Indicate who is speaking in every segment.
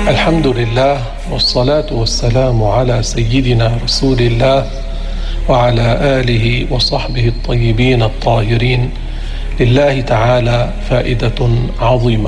Speaker 1: الحمد لله والصلاة والسلام على سيدنا رسول الله وعلى آله وصحبه الطيبين الطاهرين. لله تعالى فائدة عظيمة.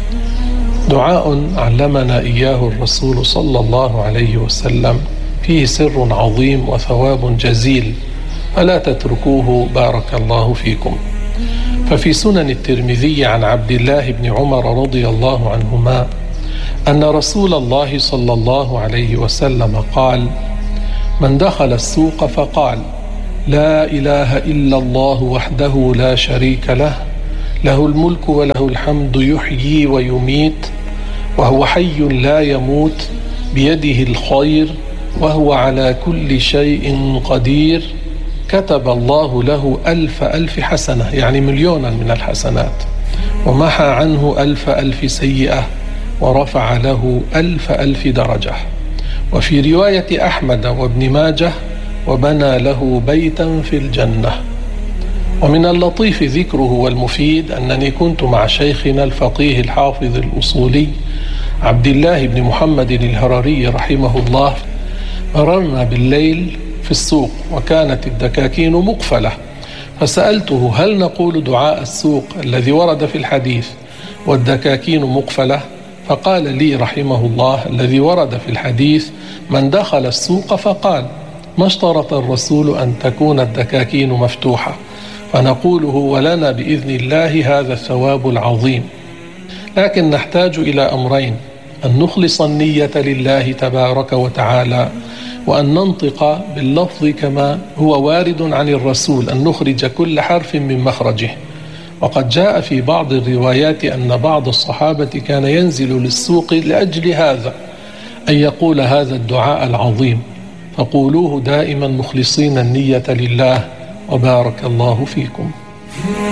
Speaker 1: دعاء علمنا إياه الرسول صلى الله عليه وسلم فيه سر عظيم وثواب جزيل، فلا تتركوه بارك الله فيكم. ففي سنن الترمذي عن عبد الله بن عمر رضي الله عنهما أن رسول الله صلى الله عليه وسلم قال: من دخل السوق فقال: لا إله إلا الله وحده لا شريك له، له الملك وله الحمد يحيي ويميت وهو حي لا يموت، بيده الخير وهو على كل شيء قدير، كتب الله له 1000 حسنة، يعني مليونا من الحسنات، ومحى عنه 1000 سيئة، ورفع له 1000 درجة. وفي رواية أحمد وابن ماجه: وبنى له بيتا في الجنة. ومن اللطيف ذكره والمفيد أنني كنت مع شيخنا الفقيه الحافظ الأصولي عبد الله بن محمد الهرري رحمه الله، مررنا بالليل في السوق وكانت الدكاكين مقفلة، فسألته: هل نقول دعاء السوق الذي ورد في الحديث والدكاكين مقفلة؟ فقال لي رحمه الله: الذي ورد في الحديث من دخل السوق فقال. ما اشترط الرسول أن تكون الدكاكين مفتوحة، فنقوله ولنا بإذن الله هذا الثواب العظيم. لكن نحتاج إلى أمرين: أن نخلص النية لله تبارك وتعالى، وأن ننطق باللفظ كما هو وارد عن الرسول، أن نخرج كل حرف من مخرجه. وقد جاء في بعض الروايات أن بعض الصحابة كان ينزل للسوق لأجل هذا، أن يقول هذا الدعاء العظيم، فقولوه دائما مخلصين النية لله، وبارك الله فيكم.